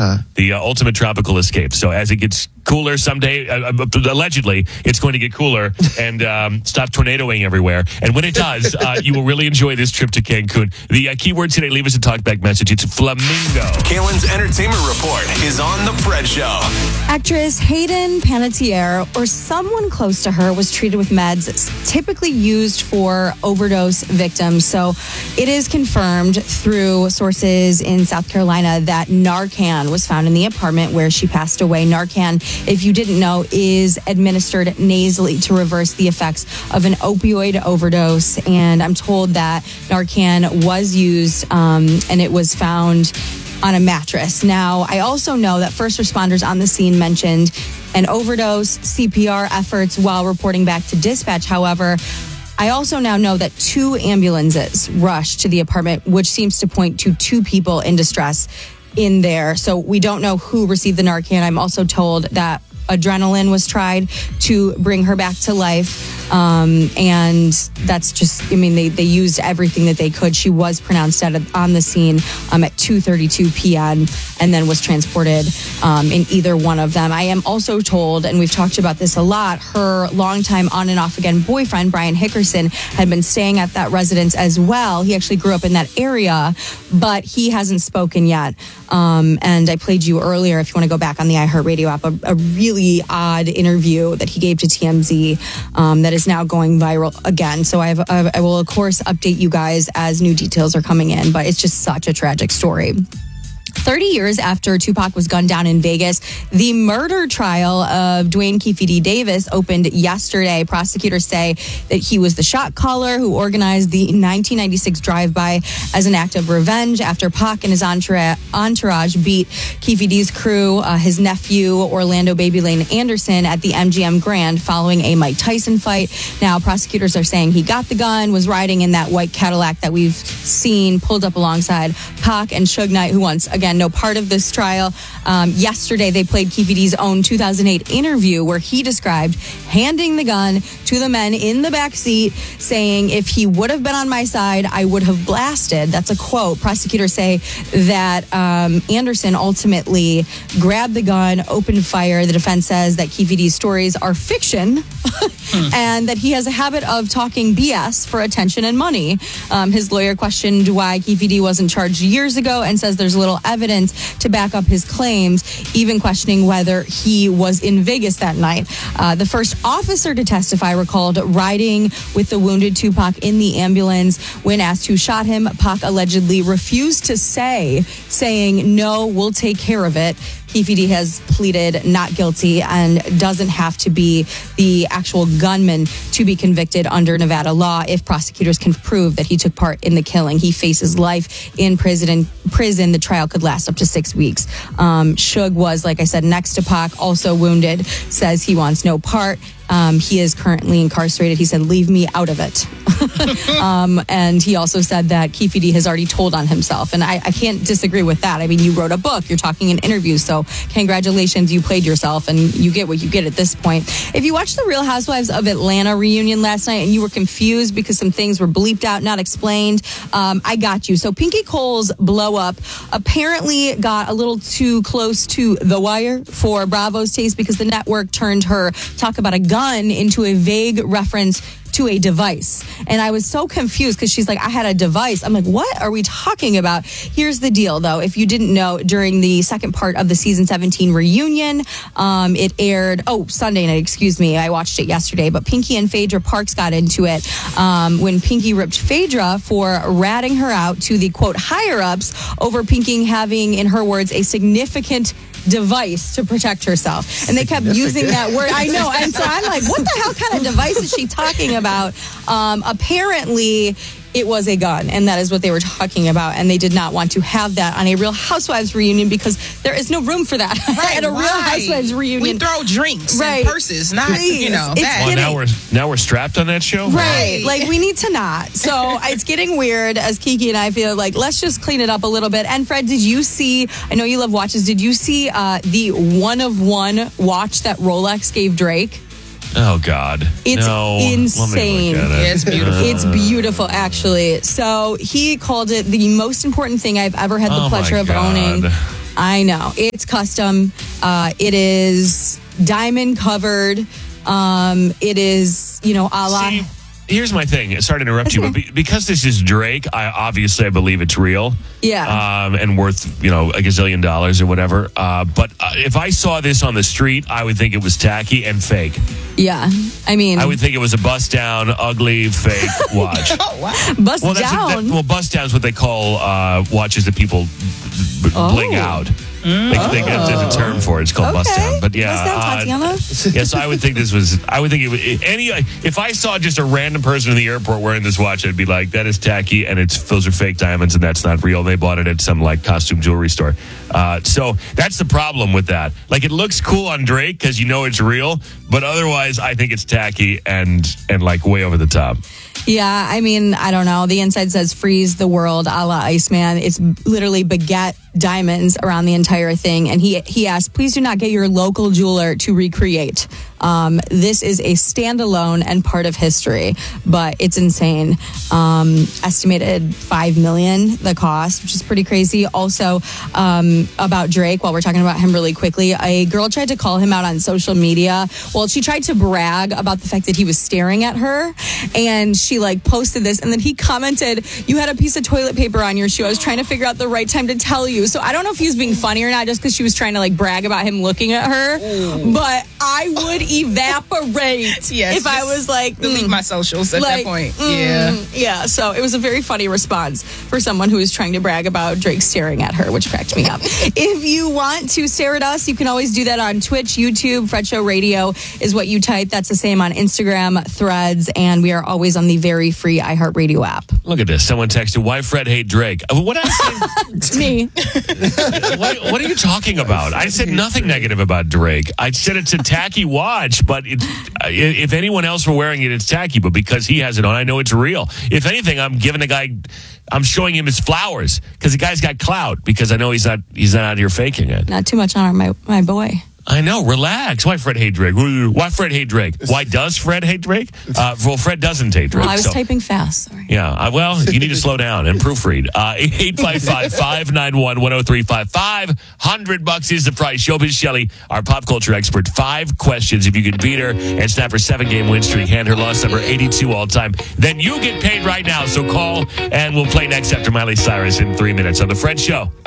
The ultimate tropical escape. So as it gets cooler someday, allegedly, it's going to get cooler and stop tornadoing everywhere. And when it does, you will really enjoy this trip to Cancun. The keyword today, leave us a talkback message. It's flamingo. Kalen's Entertainment Report is on The Fred Show. Actress Hayden Panettiere, or someone close to her, was treated with meds typically used for overdose victims. So it is confirmed through sources in South Carolina that Narcan was found in the apartment where she passed away. Narcan, if you didn't know, is administered nasally to reverse the effects of an opioid overdose. And I'm told that Narcan was used and it was found on a mattress. Now, I also know that first responders on the scene mentioned an overdose, CPR efforts while reporting back to dispatch. However, I also now know that 2 ambulances rushed to the apartment, which seems to point to 2 people in distress in there. So we don't know who received the Narcan. I'm also told that adrenaline was tried to bring her back to life. And that's just, I mean, they used everything that they could. She was pronounced dead on the scene at 2:32 p.m. and then was transported in either one of them. I am also told, and we've talked about this a lot, her longtime on and off again boyfriend, Brian Hickerson, had been staying at that residence as well. He actually grew up in that area, but he hasn't spoken yet. And I played you earlier, if you want to go back on the iHeartRadio app, a really odd interview that he gave to TMZ that is now going viral again. So I will, of course, update you guys as new details are coming in, but it's just such a tragic story. 30 years after Tupac was gunned down in Vegas, the murder trial of Dwayne Keefe Davis opened yesterday. Prosecutors say that he was the shot caller who organized the 1996 drive-by as an act of revenge after Pac and his entourage beat Keefe D's crew, his nephew, Orlando Baby Lane Anderson, at the MGM Grand following a Mike Tyson fight. Now, prosecutors are saying he got the gun, was riding in that white Cadillac that we've seen pulled up alongside Pac and Suge Knight, who once again, no part of this trial. Yesterday, they played Keefe D's own 2008 interview where he described handing the gun to the men in the back seat, saying, "If he would have been on my side, I would have blasted." That's a quote. Prosecutors say that Anderson ultimately grabbed the gun, opened fire. The defense says that Keefe D's stories are fiction and that he has a habit of talking BS for attention and money. His lawyer questioned why Keefe D wasn't charged years ago and says there's little evidence to back up his claims, even questioning whether he was in Vegas that night. The first officer to testify recalled riding with the wounded Tupac in the ambulance. When asked who shot him, Pac allegedly refused to say, saying, "No, we'll take care of it." Keefe D has pleaded not guilty and doesn't have to be the actual gunman to be convicted under Nevada law if prosecutors can prove that he took part in the killing. He faces life in prison. The trial could last up to 6 weeks. Suge was, like I said, next to Pac, also wounded, says he wants no part. He is currently incarcerated. He said, "Leave me out of it." And he also said that Keefe D has already told on himself. And I can't disagree with that. I mean, you wrote a book, you're talking in interviews. So congratulations, you played yourself and you get what you get at this point. If you watched the Real Housewives of Atlanta reunion last night and you were confused because some things were bleeped out, not explained, I got you. So Pinky Cole's blow up apparently got a little too close to The Wire for Bravo's taste because the network turned her talk about a gun into a vague reference to a device. And I was so confused because she's like, "I had a device." I'm like, what are we talking about? Here's the deal, though. If you didn't know, during the second part of the season 17 reunion, it aired, Sunday night, excuse me. I watched it yesterday, but Pinky and Phaedra Parks got into it when Pinky ripped Phaedra for ratting her out to the, quote, higher-ups over Pinky having, in her words, a significant device to protect herself. And they kept using that word. I know. And so I'm like, what the hell kind of device is she talking about? Apparently, it was a gun, and that is what they were talking about. And they did not want to have that on a Real Housewives reunion because there is no room for that at a Real Housewives reunion. We throw drinks and purses, not, that. Well, now we're strapped on that show? Right. Like, we need to not. So it's getting weird as Kiki and I feel like, let's just clean it up a little bit. And Fred, did you see, I know you love watches, did you see the one-of-one watch that Rolex gave Drake? Oh, God. It's insane. It's beautiful. It's beautiful, actually. So he called it the most important thing I've ever had the pleasure of owning. I know. It's custom. It is diamond covered. It is, a la... See, here's my thing. Sorry to interrupt you, but because this is Drake, I believe it's real. Yeah. And worth, a gazillion dollars or whatever. But if I saw this on the street, I would think it was tacky and fake. Yeah. I would think it was a bust down, ugly, fake watch. Oh, wow. Bust down? Bust down is what they call watches that people bling out. There's a term for it. It's called bust down. But yeah, bust down, Tatiana. Yes, I would think this was. I would think it would. If I saw just a random person in the airport wearing this watch, I'd be like, "That is tacky, and those are fake diamonds, and that's not real." They bought it at some costume jewelry store. So that's the problem with that. It looks cool on Drake because it's real, but otherwise, I think it's tacky and way over the top. Yeah, I don't know. The inside says freeze the world a la Iceman. It's literally baguette diamonds around the entire thing. And he asked, please do not get your local jeweler to recreate. This is a standalone and part of history, but it's insane. Estimated $5 million, the cost, which is pretty crazy. Also, about Drake, while we're talking about him really quickly, a girl tried to call him out on social media. Well, she tried to brag about the fact that he was staring at her, and she posted this, and then he commented, you had a piece of toilet paper on your shoe. I was trying to figure out the right time to tell you. So I don't know if he was being funny or not, just because she was trying to brag about him looking at her. Ooh. But I would evaporate if I was delete my socials at that point. Yeah. So it was a very funny response for someone who was trying to brag about Drake staring at her, which cracked me up. If you want to stare at us, you can always do that on Twitch, YouTube. Fred Show Radio is what you type. That's the same on Instagram, Threads, and we are always on the very free iHeartRadio app. Look at this. Someone texted, why Fred hate Drake? What did I say? Me. What are you talking about? I said nothing negative about Drake. I said it's a tacky watch, but if anyone else were wearing it, it's tacky. But because he has it on, I know it's real. If anything, I'm showing him his flowers because the guy's got clout because I know he's not out here faking it. Not too much on my boy. I know. Relax. Why Fred hate Drake? Why Fred hate Drake? Why does Fred hate Drake? Well, Fred doesn't hate Drake. Well, I was typing fast. Sorry. Yeah. Well, you need to slow down and proofread. 855-591-1035. $100 is the price. Showbiz Shelley, our pop culture expert. 5 questions. If you can beat her and snap her 7-game win streak, hand her loss number 82 all time, then you get paid right now. So call and we'll play next after Miley Cyrus in 3 minutes on The Fred Show.